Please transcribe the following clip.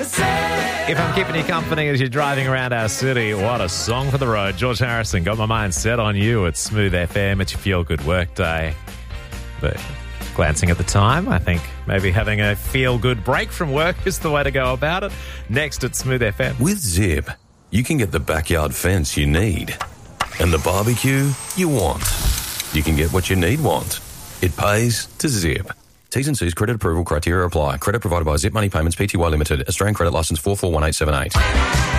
If I'm keeping you company as you're driving around our city, what a song for the road. George Harrison, Got My Mind Set on You at Smooth FM. It's your feel-good work day. But glancing at the time, I think maybe having a feel-good break from work is the way to go about it. Next at Smooth FM. With Zip, you can get the backyard fence you need and the barbecue you want. You can get what you want. It pays to Zip. T's and C's credit approval criteria apply. Credit provided by Zip Money Payments Pty Limited. Australian Credit Licence 441878.